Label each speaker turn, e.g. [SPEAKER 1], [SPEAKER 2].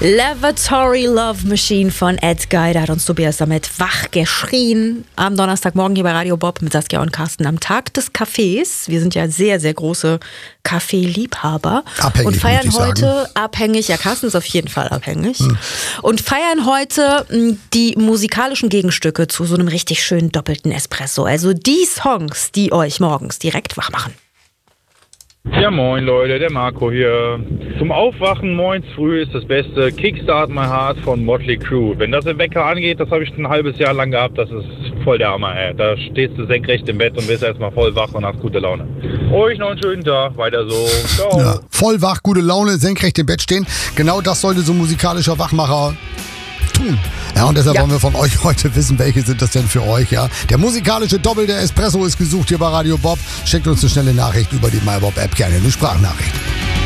[SPEAKER 1] Lavatory Love Machine von Ed Guy, da hat uns Tobias damit wach geschrien. Am Donnerstagmorgen hier bei Radio Bob mit Saskia und Carsten am Tag des Kaffees. Wir sind ja sehr, sehr große Kaffeeliebhaber.
[SPEAKER 2] Abhängig,
[SPEAKER 1] und feiern
[SPEAKER 2] muss ich
[SPEAKER 1] heute
[SPEAKER 2] sagen.
[SPEAKER 1] abhängig, ja, Carsten ist auf jeden Fall abhängig. Und feiern heute die musikalischen Gegenstücke zu so einem richtig schönen doppelten Espresso. Also die Songs, die euch morgens direkt wach machen.
[SPEAKER 3] Ja, moin Leute, der Marco hier. Zum Aufwachen morgens früh ist das Beste Kickstart My Heart von Motley Crue. Wenn das im Wecker angeht, das habe ich ein halbes Jahr lang gehabt, das ist voll der Hammer, ey. Da stehst du senkrecht im Bett und bist erstmal voll wach und hast gute Laune. Euch noch einen schönen Tag, weiter so. Ciao.
[SPEAKER 2] Ja, voll wach, gute Laune, senkrecht im Bett stehen. Genau das sollte so ein musikalischer Wachmacher tun. Ja, und deshalb wollen wir von euch heute wissen, welche sind das denn für euch, ja. Der musikalische Doppel der Espresso ist gesucht hier bei Radio Bob. Schickt uns eine schnelle Nachricht über die MyBob-App, gerne eine Sprachnachricht.